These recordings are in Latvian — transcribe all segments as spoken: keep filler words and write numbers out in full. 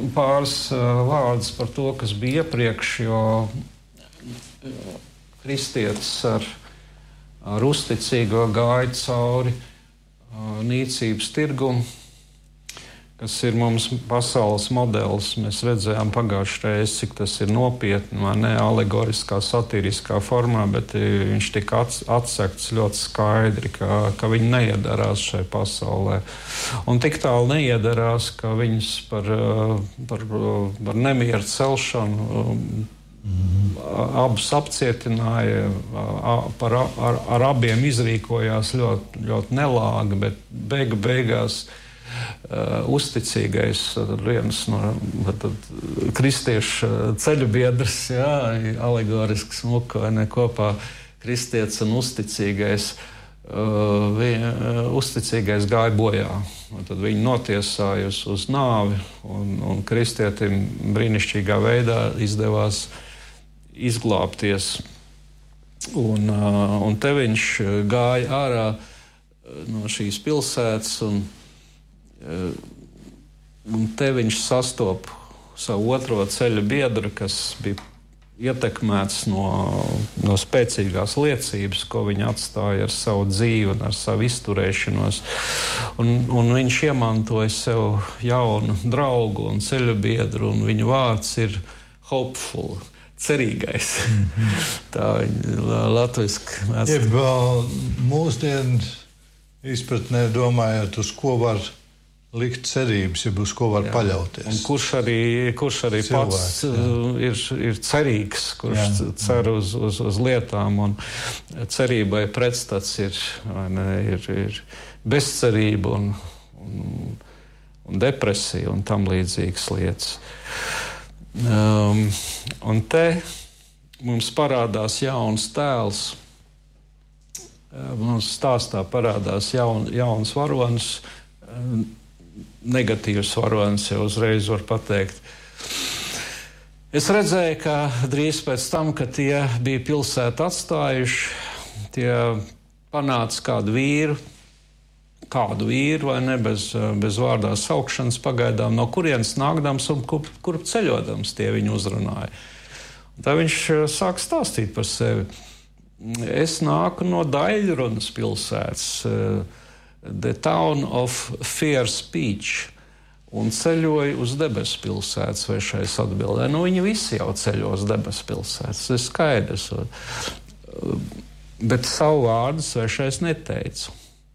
pāris vārdus par to, kas bija iepriekš, jo kristietis ar, ar uzticīgo gāja cauri nīcības tirgumu, kas ir mums pasaules modelis. Mēs redzējām pagājušajā reizē, cik tas ir nopietni, vai ne alegoriskā, satiriskā formā, bet viņš tika atsekts ļoti skaidri, ka, ka viņi neiedarās šai pasaulē. Un tik tālu neiedarās, ka viņus par, par, par nemieru celšanu mm-hmm. abus apcietināja, par, ar, ar abiem izrīkojās ļoti, ļoti nelāgi, bet beigu beigās Uh, uzticīgais viens no tad, kristiešu ceļu biedrs, jā, alegorisks smuka, vai ne, kopā kristietis un uzticīgais, uh, vien, uh, uzticīgais gāja bojā. Un tad viņi notiesāja uz, uz nāvi, un, un kristietim brīnišķīgā veidā izdevās izglābties. Un, uh, un te viņš gāja ārā no šīs pilsētas, un Un te viņš sastop savu otro ceļa biedru, kas bija ietekmēts no, no spēcīgās liecības, ko viņi atstāja ar savu dzīvi un ar savu izturēšanos. Un, un viņš iemantoja sev jaunu draugu un ceļa biedru, un viņa vārds ir hopeful, cerīgais. Mm-hmm. Tā viņa latviski. Mēs... Jeb mūsdienu izpratnē domājot, uz ko var likt cerības, ja uz ko var jā. Paļauties. Un kurš arī, kurš arī Cilvēks, pats ir, ir cerīgs, kurš jā. Cer uz, uz, uz lietām, un cerībai pretstats ir, ne, ir, ir bezcerība un, un, un depresija un tam līdzīgas lietas. Um, un te mums parādās jauns tēls, mums stāstā parādās jaun, jauns varonis, negatīvs varonis, jau uzreiz var pateikt. Es redzēju, ka drīz pēc tam, kad tie bija pilsētu atstājuši, tie panāca kādu vīru, kādu vīru, vai ne, bez, bez vārdā saukšanas pagaidām, no kurienes nākdams un kur, kur ceļodams tie viņu uzrunāja. Un tā viņš sāk stāstīt par sevi. Es nāku no Daļrunas pilsētas, The Town of Fair Speech, un ceļoju uz debesu pilsētas, vai šais atbildē. Nu, viņi visi jau ceļo uz debesu pilsētas, tas ir skaidrs. Bet savu vārdu svešais neteicu.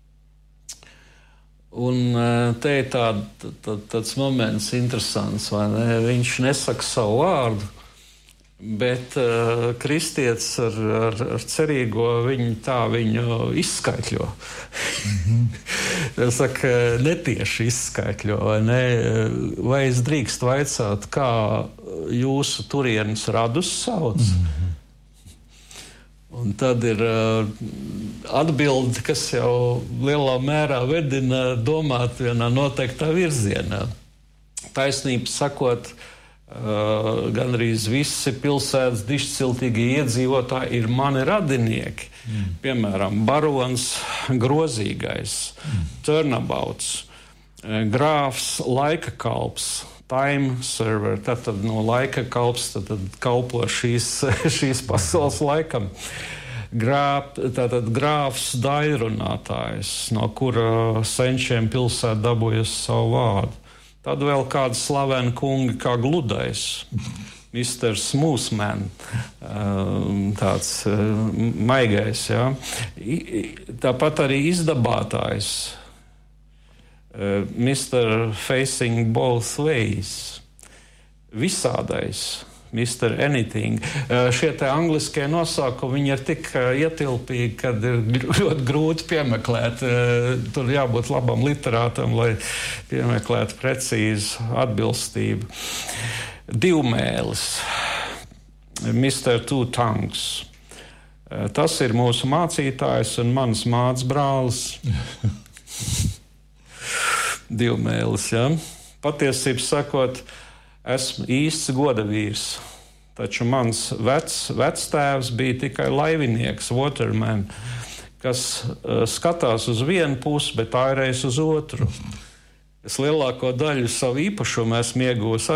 Un te ir tā, tā, tāds moments interesants, vai ne? Viņš nesaka savu vārdu, bet uh, kristietis ar, ar, ar cerīgo viņu tā viņu izskaitļo. Mm-hmm. Es saku, netieši izskaitļo, vai ne? Vai es drīkst vaicāt, kā jūsu turienes radus sauc? Mm-hmm. Un tad ir uh, atbilde, kas jau lielā mērā vedina domāt vienā noteiktā virzienā. Taisnība sakot, Uh, gan arī visi pilsētas dišciltīgie iedzīvotāji ir mani radinieki. Mm. Piemēram, barons Grozīgais, mm. Turnabauts, grāfs Laika kalps, time server, tātad no laika kalps, tātad kalpo šīs, šīs pasaules laikam. Grāp, tātad grāfs Daļrunātājs, no kura senčiem pilsēta dabūjusi savu vārdu. Tad vēl kāda slavena kunga kā Gludais, mister Smoothman, tāds maigais, jā. Tāpat arī izdabātājs, mister Facing Both Ways, visādais, mister Anything. Šie te angliskie nosaukumi, viņi ir tik ietilpīgi, kad ir ļoti grūti piemeklēt. Tur jābūt labam literātam, lai piemeklētu precīzu atbilstību. Divmēlis, mister Two Tongues. Tas ir mūsu mācītājs un mans māc brālis. Divmēlis, jā. Patiesību sakot, esmu īsts godavīrs, taču mans vecs, vectēvs bija tikai laivinieks, waterman, kas uh, skatās uz vienu pusi, bet ārējais uz otru. Es lielāko daļu savu īpašumu esmu iegūs